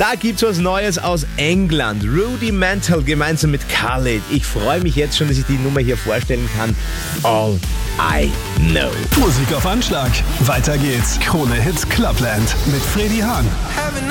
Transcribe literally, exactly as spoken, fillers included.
Da gibt's was Neues aus England. Rudimental gemeinsam mit Khalid. Ich freue mich jetzt schon, dass ich die Nummer hier vorstellen kann. All I Know. Musik auf Anschlag. Weiter geht's. Krone Hits Clubland mit Freddy Hahn.